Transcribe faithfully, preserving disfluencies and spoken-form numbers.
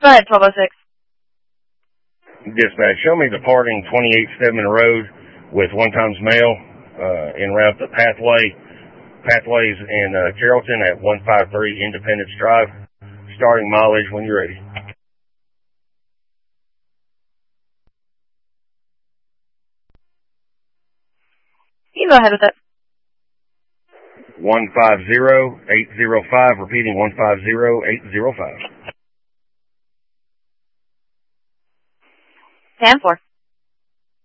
Go ahead, twelve oh six. Dispatch, show me departing twenty-eight Stedman Road with one times mail uh, en route to Pathway, Pathways in uh, Geraldton at one five three Independence Drive. Starting mileage when you're ready. You go ahead with it. one five zero eight zero five, repeating one five zero eight zero five. ten four.